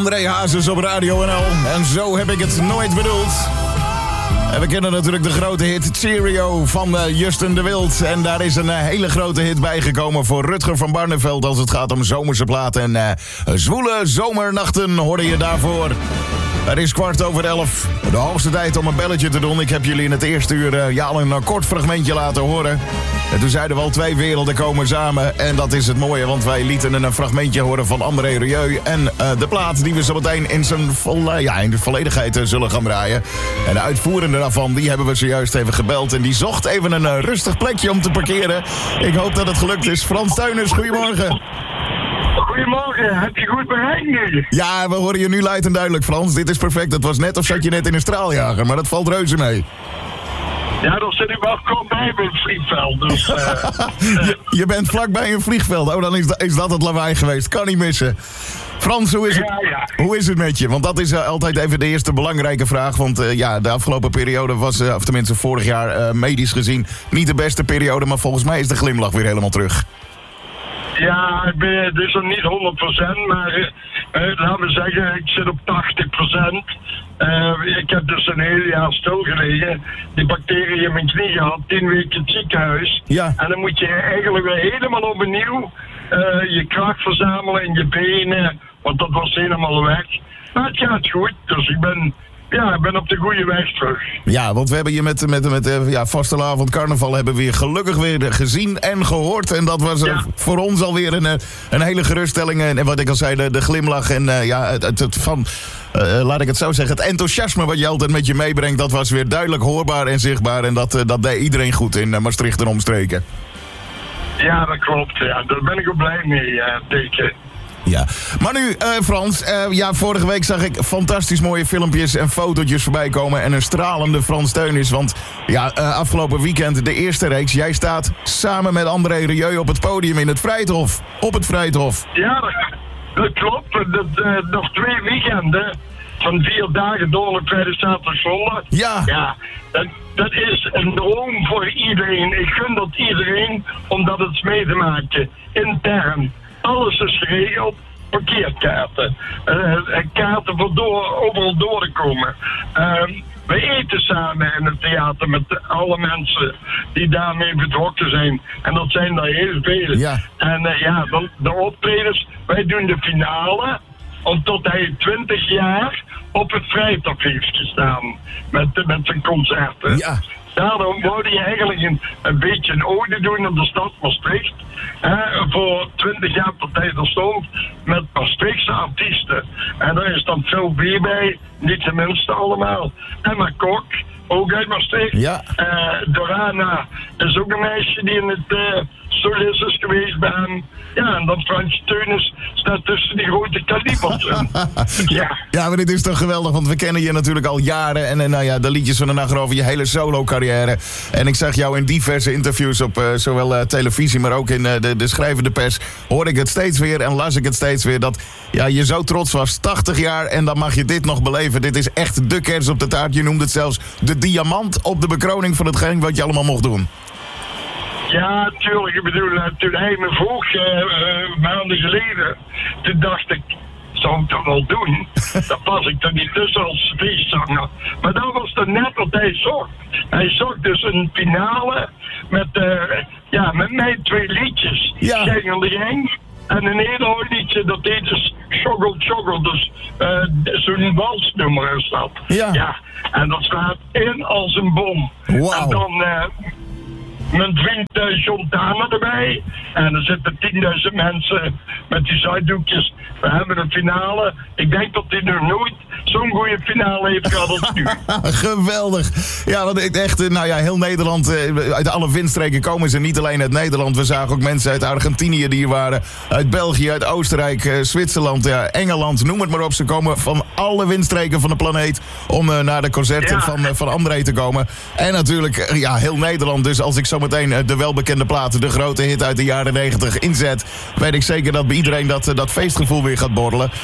André Hazes op Radio NL. En zo heb ik het nooit bedoeld. En we kennen natuurlijk de grote hit Cheerio van Justin de Wild. En daar is een hele grote hit bijgekomen voor Rutger van Barneveld als het gaat om zomerse platen. En zwoele zomernachten hoorde je daarvoor. Het is 11:15. De hoogste tijd om een belletje te doen. Ik heb jullie in het eerste uur al een kort fragmentje laten horen. En toen zeiden we al 2 werelden komen samen. En dat is het mooie, want wij lieten een fragmentje horen van André Rieu. En de plaat die we zo meteen in de volledigheid zullen gaan draaien. En de uitvoerende daarvan, die hebben we zojuist even gebeld. En die zocht even een rustig plekje om te parkeren. Ik hoop dat het gelukt is. Frans Teuners, goedemorgen. Goedemorgen, heb je goed bereikt nu? Ja, we horen je nu luid en duidelijk, Frans. Dit is perfect. Het was net of zat je net in een straaljager, maar dat valt reuze mee. Ja, dat zit ik wel kort bij het vliegveld. Dus, je bent vlakbij een vliegveld. Oh, dan is dat het lawaai geweest. Kan niet missen. Frans, hoe is het, hoe is het met je? Want dat is altijd even de eerste belangrijke vraag. Want de afgelopen periode was, of tenminste vorig jaar, medisch gezien niet de beste periode. Maar volgens mij is de glimlach weer helemaal terug. Ja, het is nog niet 100%, maar laten we zeggen, ik zit op 80%. Ik heb dus een heel jaar stilgelegen. Die bacteriën in mijn knie gehad, 10 weken in het ziekenhuis. Ja. En dan moet je eigenlijk weer helemaal opnieuw je kracht verzamelen in je benen, want dat was helemaal weg. Maar het gaat goed, dus ik ben op de goede weg terug. Ja, want we hebben je met vastelavond carnaval hebben we weer gelukkig weer gezien en gehoord. En dat was voor ons alweer een hele geruststelling. En wat ik al zei, de glimlach en laat ik het zo zeggen, het enthousiasme wat je altijd met je meebrengt, dat was weer duidelijk hoorbaar en zichtbaar. En dat deed iedereen goed in Maastricht en omstreken. Ja, dat klopt. Ja. Daar ben ik ook blij mee, teken. Ja, maar nu Frans, vorige week zag ik fantastisch mooie filmpjes en fotootjes voorbij komen en een stralende Frans Teuners. Want afgelopen weekend de eerste reeks, jij staat samen met André Rieu op het podium in het Vrijthof. Op het Vrijthof. Ja, dat klopt. Nog 2 weekenden van 4 dagen door vrijdag, zaterdag, zondag. Ja. Dat is een droom voor iedereen. Ik gun dat iedereen om dat eens mee te maken. Intern. Alles is geregeld. Parkeerkaarten. Kaarten voor overal door te komen. We eten samen in het theater met alle mensen die daarmee betrokken zijn. En dat zijn er heel veel. Ja. En de optredens. Wij doen de finale. Omdat hij 20 jaar op het Vrijthof heeft gestaan. Met zijn concerten. Ja. Daarom wilde je eigenlijk een beetje een ode doen aan de stad Maastricht. Voor 20 jaar dat hij er stond met Maastrichtse artiesten. En daar is dan Phil B bij, niet de minste allemaal. Emma Kok, ook uit Maastricht. Ja. Dorana is ook een meisje die in het solist is geweest bij hem. Ja, en dan Frans Teuners staat tussen die grote kalibers in. Ja, maar dit is toch geweldig, want we kennen je natuurlijk al jaren. En de liedjes van de nacht over je hele solo-carrière. En ik zag jou in diverse interviews op zowel televisie, maar ook in de schrijvende pers. Hoorde ik het steeds weer en las ik het steeds weer. Dat je zo trots was, 80 jaar en dan mag je dit nog beleven. Dit is echt de kers op de taart. Je noemde het zelfs de diamant op de bekroning van hetgeen wat je allemaal mocht doen. Ja, tuurlijk. Ik bedoel, toen hij me vroeg maanden geleden, toen dacht ik, zou ik dat wel doen? Dan pas ik er niet tussen als feestzanger. Maar dat was dan net wat hij zocht. Hij zocht dus een finale met mij 2 liedjes. Ja. Geng en de Geng. En een heel oud liedje, dat heet dus Choggle Choggle. Dus zo'n walsnummer is dat. Ja. En dat slaat in als een bom. Wow. En dan mijn vriend John Dana erbij. En er zitten 10.000 mensen met die zuiddoekjes. We hebben een finale. Ik denk dat hij nog nooit zo'n goede finale heeft gehad als nu. Geweldig. Ja, want echt, heel Nederland, uit alle windstreken komen ze. Niet alleen uit Nederland. We zagen ook mensen uit Argentinië die hier waren. Uit België, uit Oostenrijk, Zwitserland, Engeland, noem het maar op. Ze komen van alle windstreken van de planeet om naar de concerten van André te komen. En natuurlijk, heel Nederland. Dus als ik zo meteen de welbekende platen, de grote hit uit de jaren 90 inzet, weet ik zeker dat bij iedereen dat feestgevoel weer gaat borrelen.